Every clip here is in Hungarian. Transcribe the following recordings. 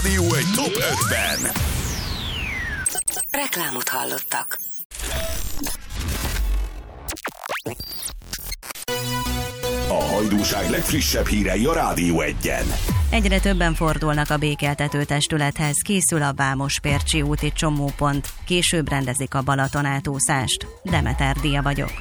Rádió egy top 5-ben. Reklámot hallottak. A hajdúság legfrissebb hírei a Rádió 1-en. Egyre többen fordulnak a békeltető testülethez, készül a Vámospércsi úti csomópont, később rendezik a Balaton átúszást. Demeter Dia vagyok.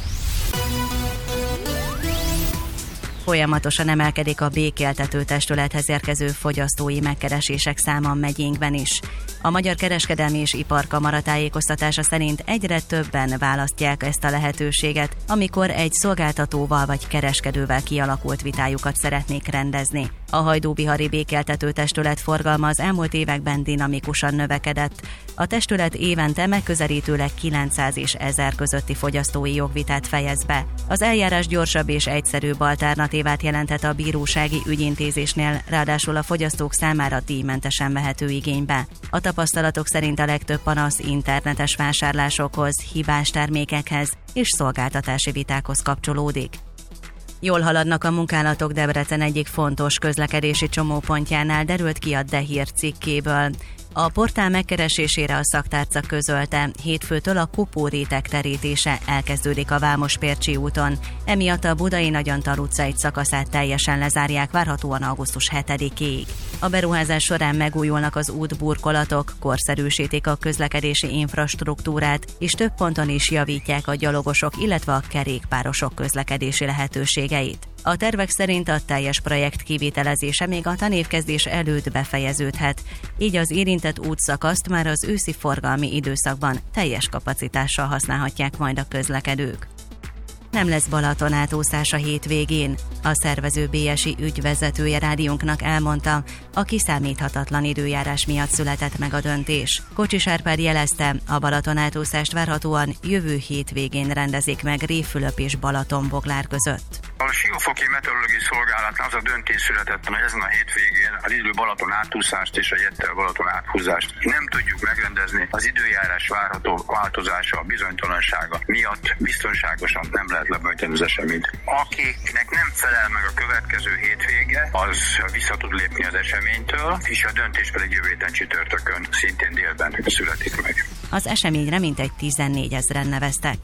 Folyamatosan emelkedik a békeltető testülethez érkező fogyasztói megkeresések száma megyénkben is. A Magyar Kereskedelmi és Iparkamara tájékoztatása szerint egyre többen választják ezt a lehetőséget, amikor egy szolgáltatóval vagy kereskedővel kialakult vitájukat szeretnék rendezni. A hajdúbihari békeltető testület forgalma az elmúlt években dinamikusan növekedett. A testület évente megközelítőleg 900 és 1000 közötti fogyasztói jogvitát fejez be. Az eljárás gyorsabb és egyszerűbb alternatívát jelentett a bírósági ügyintézésnél, ráadásul a fogyasztók számára díjmentesen vehető igénybe. A tapasztalatok szerint a legtöbb panasz internetes vásárlásokhoz, hibás termékekhez és szolgáltatási vitákhoz kapcsolódik. Jól haladnak a munkálatok Debrecen egyik fontos közlekedési csomópontjánál, derült ki a De Hír cikkéből. A portál megkeresésére a szaktárca közölte, hétfőtől a kopóréteg terítése elkezdődik a Vámospércsi úton. Emiatt a Budai Nagyantal utca egy szakaszát teljesen lezárják, várhatóan augusztus 7-ig. A beruházás során megújulnak az útburkolatok, korszerűsítik a közlekedési infrastruktúrát, és több ponton is javítják a gyalogosok, illetve a kerékpárosok közlekedési lehetőségeit. A tervek szerint a teljes projekt kivitelezése még a tanévkezdés előtt befejeződhet, így az érintett útszakaszt már az őszi forgalmi időszakban teljes kapacitással használhatják majd a közlekedők. Nem lesz Balaton átúszás a hétvégén. A szervező BSI ügyvezetője rádiónknak elmondta, a kiszámíthatatlan időjárás miatt született meg a döntés. Kocsis Árpád jelezte, a Balaton átúszást várhatóan jövő hétvégén rendezik meg Révfülöp és Balatonboglár között. A Siófoki Meteorológiai Szolgálatnál az a döntés született, hogy ezen a hétvégén az idő Balaton átúszást és a Jettel Balaton áthúzást nem tudjuk megrendezni. Az időjárás várható változása, a bizonytalansága miatt biztonságosan nem lehet lebonyolítani az eseményt. Akiknek nem felel meg a következő hétvége, az vissza tud lépni az eseménytől, és a döntés pedig jövő héten csütörtökön szintén délben születik meg. Az eseményre mintegy 14 000-en neveztek.